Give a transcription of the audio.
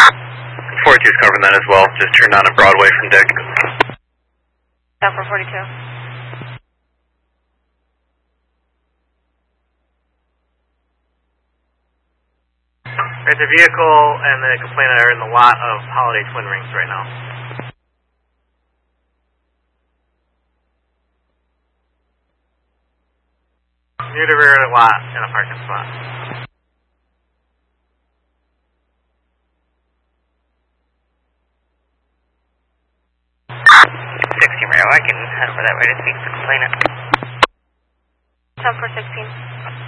42's covering that as well. Just turned on at Broadway from Dick. Down for 42. There's a vehicle and the complainant are in the lot of Holiday Twin Rings right now. Near the rear of the lot in a parking spot. I can head over that way to speak to the complainant. 10 for 16.